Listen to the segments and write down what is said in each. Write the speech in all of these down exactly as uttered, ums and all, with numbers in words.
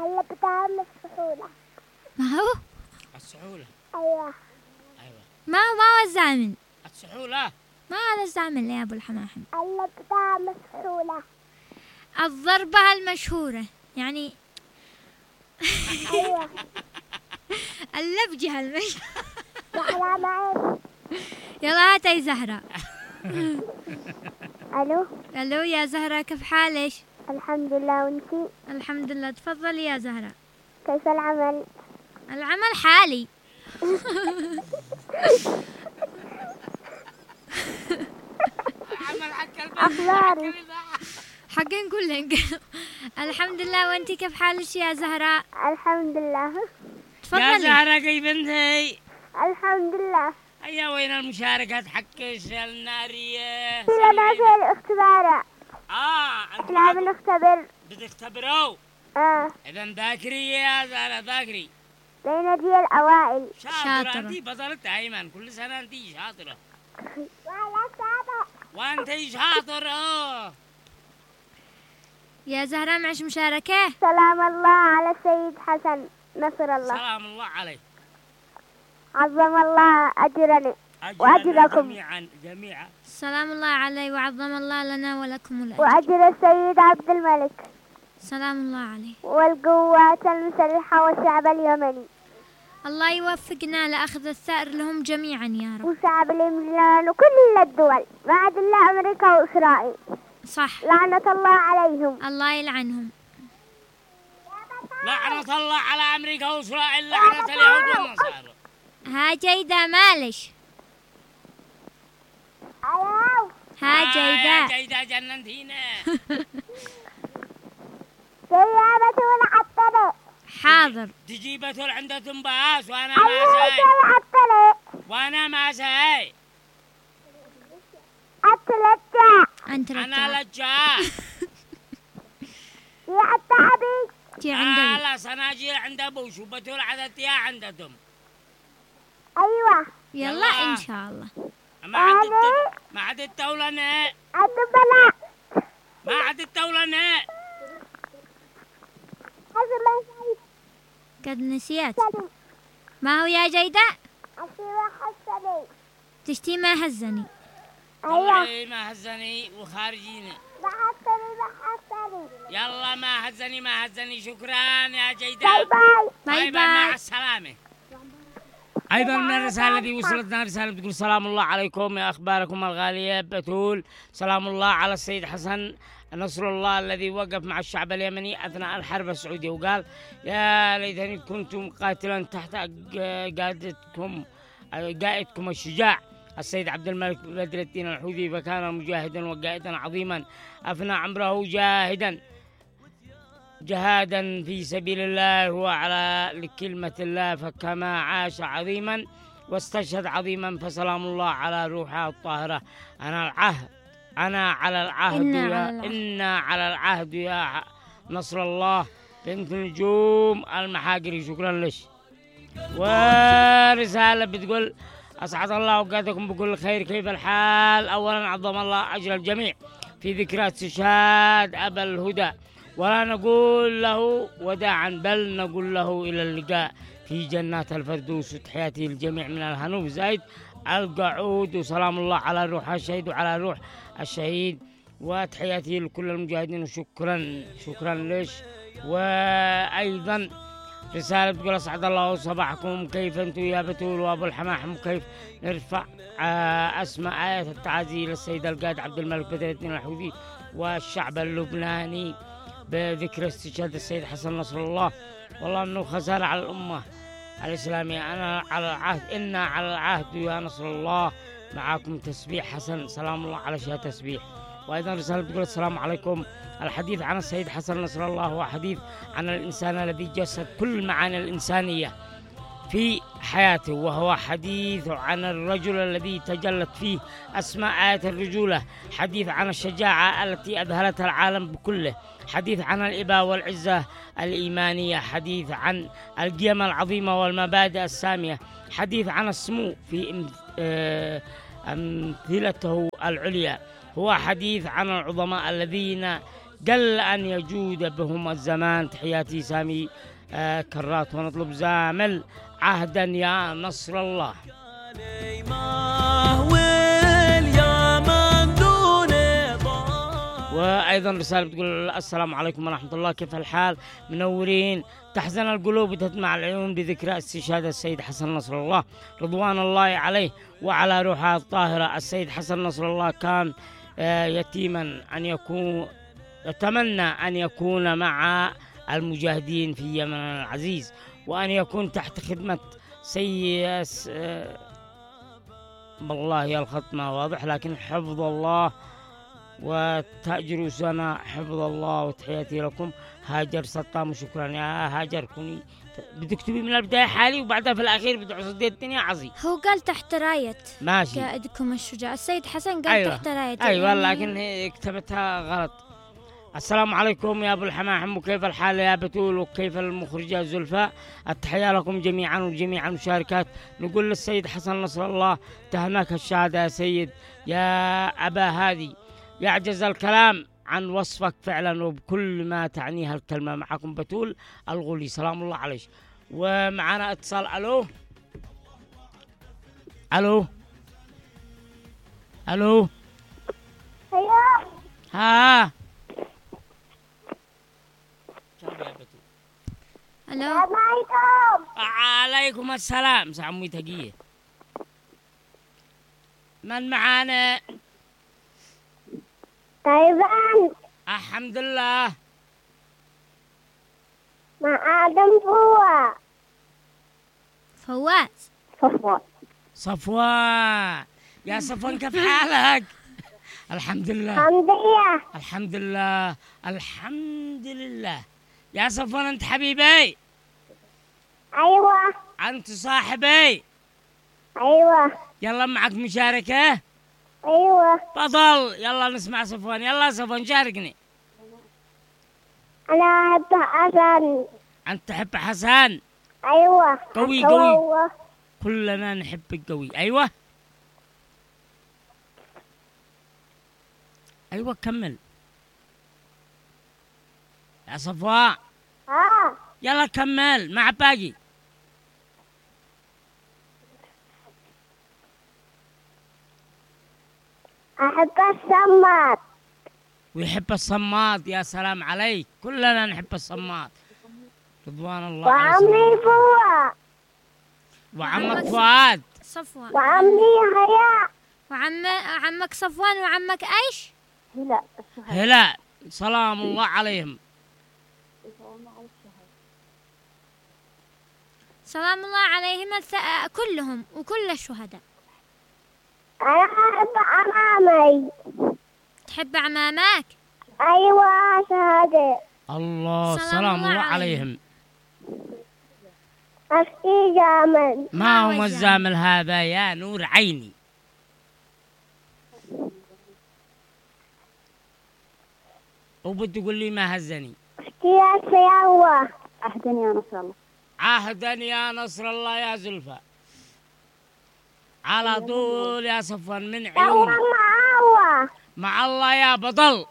اللي بتعمل السحولة. ما هو؟ السحولة. أيوة. أيوة. ما ما هو الزامل؟ السحولة. ما هذا الزامل يا أبو الحماحم؟ اللي بتعمل السحولة. الضربة المشهورة يعني. أيوة. اللبجة المشهورة. وعلى معي. يلا هات يا زهرة. ألو. ألو يا زهرة، كيف حالك؟ الحمد لله، وانتي؟ الحمد لله. تفضلي يا زهرة. كيف العمل؟ العمل حالي. أخباري؟ حقين كلهم. الحمد لله، وانتي كيف حالك يا زهرة؟ الحمد لله. تفضلي يا زهرة كيف انتي؟ الحمد لله. هيا وين المشاركات حقك النارية؟ لنا في الاختبار. اه احنا بنختبر. بتختبروا؟ اه. اذا ذاكري يا زهرة ذاكري. بين دي الأوائل. شاطرة, شاطرة. انتي بطلة دايما كل سنة انتي شاطرة. ولا سابق. وانتي شاطرة. يا زهرة معش مشاركة. سلام الله على السيد حسن نصر الله. سلام الله عليه. عظم الله أجرني وأجركم جميعا جميعا. سلام الله عليه وعظم الله لنا ولكم الأجر. وأجر السيد عبد الملك. سلام الله عليه. والقوات المسلحة والشعب اليمني. الله يوفقنا لأخذ الثأر لهم جميعا يا رب. وشعب اليمن وكل الدول ما عدا إلا أمريكا وإسرائيل. صح. لعنة الله عليهم. الله يلعنهم. لعنة الله على أمريكا وإسرائيل. لعنة اليهود والنصارى. ها جيدة مالش. أيوه. ها جيدة. ها جيدة جننتينا. يا بتول عطلي. حاضر. تجي بتول عند تنباس وأنا ما ساي. عطلي. وأنا ما ساي. أتلجأ. أنت أنا رجع. لجأ. يا التعبي. تي عندي. لا سناجي عند أبو شو بتول عدتيا عندهم. أيوة. يلا إن شاء الله. ما عاد الت... ما عاد التولنا. أدبنا. ما عاد التولنا. قد نسيت. ما هو يا جيدة؟ أشياء حسني. تشتي ما هزني. أيوة. ما هزني وخارجيني. ما حسني ما حسني. يلا ما هزني ما هزني. شكرا يا جيدة. باي باي. باي باي مع باي. السلامة. أيضا من الرسالة التي وصلتنا رسالة بتقول سلام الله عليكم يا أخباركم الغالية بتول. سلام الله على السيد حسن نصر الله الذي وقف مع الشعب اليمني أثناء الحرب السعودية وقال يا ليتني كنت قاتلا تحت قائدتكم قائدكم الشجاع السيد عبد الملك بدر الدين الحوثي، فكان مجاهدا وقائدا عظيما أفنى عمره جاهدا جهادا في سبيل الله وعلى لكلمة الله، فكما عاش عظيما واستشهد عظيما فسلام الله على روحه الطاهرة. أنا العهد أنا على العهد إنا يا على العهد. إنا على العهد يا نصر الله بنت نجوم المحاقري. شكرا لك. ورسالة بتقول أسعد الله أوقاتكم بكل خير، كيف الحال؟ أولا عظم الله أجر الجميع في ذكرى استشهاد أبا الهدى، ولا نقول له وداعا بل نقول له إلى اللقاء في جنات الفردوس. وتحياتي للجميع من الهنوف زايد القعود، وسلام الله على روح الشهيد وعلى روح الشهيد، وتحياتي لكل المجاهدين وشكرا شكرا ليش. وأيضا رسالة بتقول أسعد الله صباحكم، كيف أنتم يا بتول وأبو الحماحم؟ كيف نرفع أسماء آيات التعازي للسيد القائد عبد الملك بدر الدين الحوثي والشعب اللبناني بذكر استشهاد السيد حسن نصر الله. والله أنه خسارة على الأمة الإسلامية. أنا على العهد إنا على العهد يا نصر الله. معكم تسبيح حسن. سلام الله على شهادة تسبيح. وأيضا رسالة بتقول السلام عليكم، الحديث عن السيد حسن نصر الله هو حديث عن الإنسان الذي جسد كل معاني الإنسانية في حياته، وهو حديث عن الرجل الذي تجلت فيه أسماء آيات الرجولة، حديث عن الشجاعة التي أذهلت العالم بكله، حديث عن الإباء والعزة الإيمانية، حديث عن القيم العظيمة والمبادئ السامية، حديث عن السمو في أمثلته العليا، هو حديث عن العظماء الذين قل أن يجود بهم الزمان. تحياتي سامي آه كرات، ونطلب زامل عهدا يا نصر الله. وأيضا رسالة بتقول السلام عليكم ورحمة الله، كيف الحال؟ منورين. تحزن القلوب وتدمع العيون بذكرى استشهاد السيد حسن نصر الله رضوان الله عليه وعلى روحه الطاهرة. السيد حسن نصر الله كان يتيما أن يكون يتمنى أن يكون مع المجاهدين في يمن العزيز، وأن يكون تحت خدمة سيد والله يا الختمة واضح، لكن حفظ الله وتأجروا سنة حفظ الله. وتحياتي لكم هاجر سطام. وشكرا يا هاجر، كوني بتكتبي من البداية حالي وبعدها في الأخير بتعصدي الدنيا عظيم. هو قال تحت راية ماشي قائدكم الشجاع السيد حسن، قال أيوة. تحت راية. أيوة يعني لكن هي كتبتها غلط. السلام عليكم يا أبو الحماحم، وكيف الحال يا بتول، وكيف المخرجة زلفاء؟ التحية لكم جميعا وجميع المشاركات. نقول للسيد حسن نصر الله تهناك الشهادة يا سيد يا أبا هادي، يعجز الكلام عن وصفك فعلا وبكل ما تعنيها الكلمة. معكم بتول الغولي، سلام الله عليك. ومعنا اتصال. ألو ألو ألو ايوه. ها الو. السلام عليكم. عليكم السلام. سعمي تقية. من معانا؟ طيبان الحمد لله. مع آدم فوا فواز. صفوان. صفوان. يا صفوان كيف حالك؟ الحمد لله الحمد لله. الحمد لله الحمد لله. يا صفوان أنت حبيبي؟ ايوه أنت صاحبي؟ ايوه يلا معك مشاركة؟ ايوه. بطل. يلا نسمع صفوان. يلا صفوان شاركني. انا احب حسن. أنت تحب حسن؟ ايوه. قوي هو قوي. هو. كلنا نحبك قوي. أيوة أيوة كمل يا صفوان. ها يلا كمل مع باقي. احب السمات. ويحب الصمات. يا سلام عليك، كلنا نحب الصمات. رضوان الله عليه. وعمي فوا. وعمك فؤاد. صفوان. وعمي حياء. وعم عمك صفوان وعمك ايش؟ لا هلا سلام الله عليهم. سلام الله عليهم الث... كلهم وكل الشهداء. انا احب عمامي. تحب عمامك؟ ايوه شهادة. الله سلام سلام الله الله عليهم. عليهم. أختي جامل. ما هو هو الزامل هذا يا نور عيني؟ وبتقول لي ما هزني. أختي السياوة. أهدني يا نصر الله. عهدا يا نصر الله يا زلفى، على طول يا صفوان من عيوني. معاوة. مع الله يا بطل.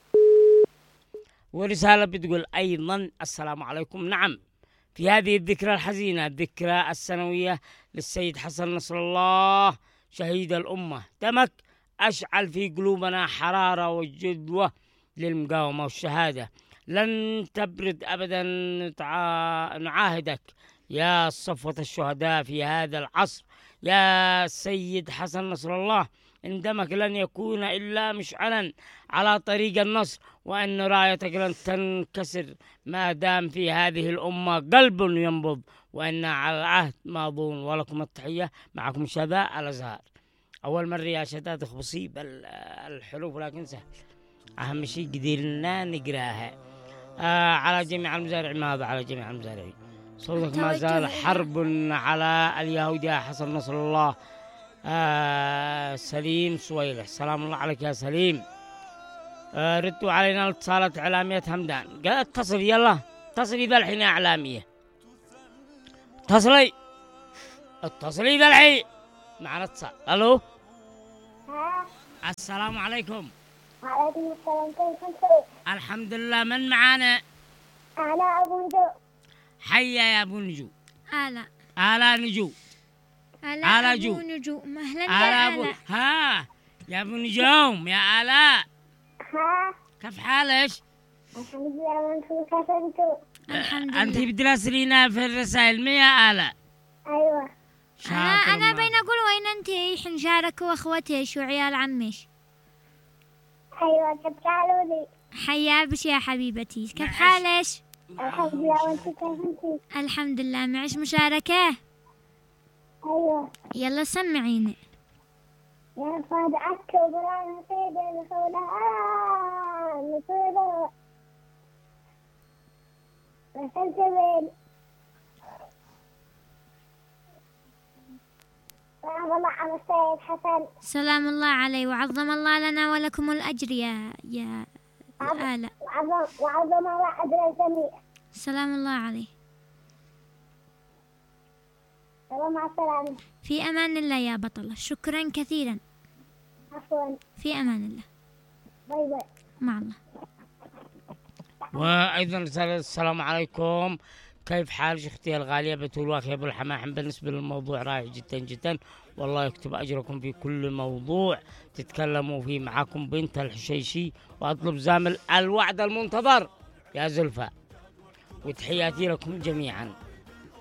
ورسالة بتقول أيضا السلام عليكم. نعم، في هذه الذكرى الحزينة، الذكرى السنوية للسيد حسن نصر الله شهيد الأمة، دمك أشعل في قلوبنا حرارة وجدوة للمقاومة والشهادة. لن تبرد أبدا. نعاهدك يا صفوة الشهداء في هذا العصر يا سيد حسن نصر الله، إن دمك لن يكون إلا مشعلا على طريق النصر، وأن رايتك لن تنكسر ما دام في هذه الأمة قلب ينبض، وأن على العهد ماضون. ولكم التحية. معكم شذاء الأزهار. أول مرة يا شذاء تخبصي بالحروف لكن سهل، أهم شيء قدرنا نقراها. آه على جميع المزارعين. ماذا على جميع المزارعين؟ صوتك ما زال حرب على اليهود يا حسن نصر الله. آه سليم سويلح، سلام الله عليك يا سليم. آه ردوا علينا الاتصالات إعلامية همدان. قال اتصلي يلا اتصلي ذا الحين يا إعلامية، اتصلي اتصلي ذا الحين. معنا اتصال. ألو السلام عليكم. وعليكم السلام، كيف أنتم؟ الحمد لله. من معانا؟ أنا أبو نجو. حيا يا أبو نجو. آلاء. آلاء نجو. آلاء آلاء أبو جو. نجوم. أهلا آلاء يا أبو آلاء. ها يا أبو نجوم يا آلاء، ها. كيف حالك؟ الحمد لله، وأنتم كيف أنتم؟ الحمد أنت لله. بتراسلينا في الرسائل مي يا آلاء؟ أيوة. أنا شاطر أنا ما. بين أقول وين أنت إيش نشارك وأخوتيش وعيال عميش. أيوة، كيف قالوا لي؟ حيا بش يا حبيبتي، كيف معش. حالك؟ الحمد لله، وأنتم كيف أنتم؟ الحمد لله. معش مشاركة؟ أيوة. يلا سمعيني. يا فاد عكو برا نصيد الخولة نصيد السلسبيل. سلام الله على السيد حسن. سلام الله عليه وعظم الله لنا ولكم الأجر يا يا آلاء. وعظم وعظم الله أجر الجميع. سلام الله عليه. سلام، مع السلامة. في أمان الله يا بطلة، شكرا كثيرا. عفوا. في أمان الله. باي باي. مع الله. وأيضا رسالة السلام عليكم، كيف حالك أختي الغالية بتول واخي أبو الحماحم؟ بالنسبة للموضوع رائع جدا جدا، والله يكتب أجركم في كل موضوع تتكلموا فيه. معكم بنت الحشيشي، وأطلب زامل الوعد المنتظر يا زلفى، وتحياتي لكم جميعا.